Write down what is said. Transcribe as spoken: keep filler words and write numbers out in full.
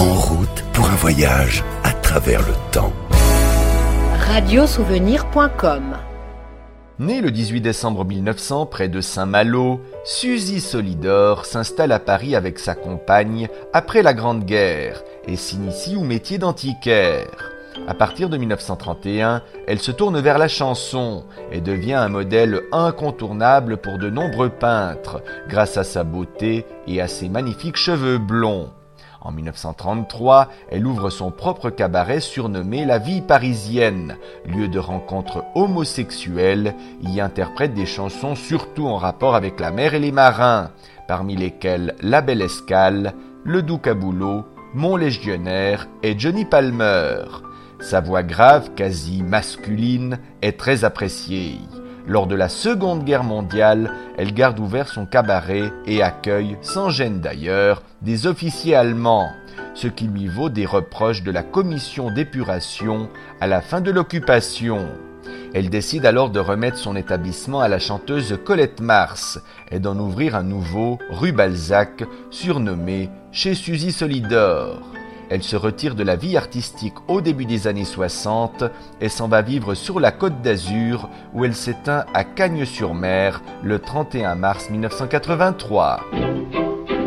En route pour un voyage à travers le temps. radio souvenir point com. Née le dix-huit décembre mille neuf cents près de Saint-Malo, Suzy Solidor s'installe à Paris avec sa compagne après la Grande Guerre et s'initie au métier d'antiquaire. À partir de mille neuf cent trente et un, elle se tourne vers la chanson et devient un modèle incontournable pour de nombreux peintres grâce à sa beauté et à ses magnifiques cheveux blonds. En mille neuf cent trente-trois, elle ouvre son propre cabaret surnommé La Vie Parisienne, lieu de rencontres homosexuelles, y interprète des chansons surtout en rapport avec la mer et les marins, parmi lesquelles La Belle Escale, Le Doux Caboulot, Mon Légionnaire et Johnny Palmer. Sa voix grave, quasi masculine, est très appréciée. Lors de la Seconde Guerre mondiale, elle garde ouvert son cabaret et accueille, sans gêne d'ailleurs, des officiers allemands, ce qui lui vaut des reproches de la commission d'épuration à la fin de l'occupation. Elle décide alors de remettre son établissement à la chanteuse Colette Mars et d'en ouvrir un nouveau, rue Balzac, surnommé Chez Suzy Solidor. Elle se retire de la vie artistique au début des années soixante et s'en va vivre sur la Côte d'Azur où elle s'éteint à Cagnes-sur-Mer le trente et un mars mille neuf cent quatre-vingt-trois.